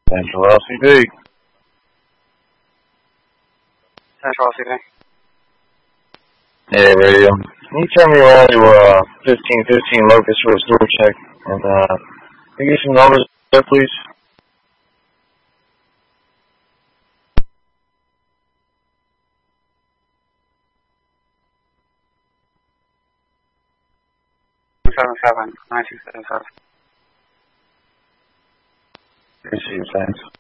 Central LCD. Central LCD. Yeah, radio. Can you tell me where you 1515 Locust for a store check? And, can you get some numbers there, please? Seven 9277. Appreciate it, thanks.